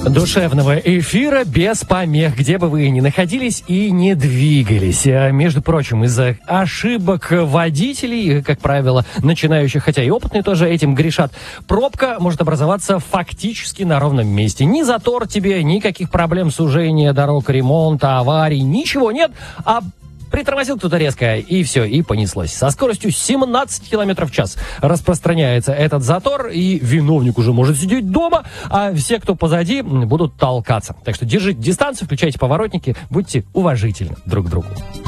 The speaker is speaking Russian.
Душевного эфира без помех, где бы вы ни находились и не двигались. Между прочим, из-за ошибок водителей, как правило, начинающих, хотя и опытные тоже этим грешат, пробка может образоваться фактически на ровном месте. Ни затор тебе, никаких проблем сужения дорог, ремонта, аварий, ничего нет, а притормозил кто-то резко, и все, и понеслось. Со скоростью 17 км в час распространяется этот затор, и виновник уже может сидеть дома, а все, кто позади, будут толкаться. Так что держите дистанцию, включайте поворотники, будьте уважительны друг к другу.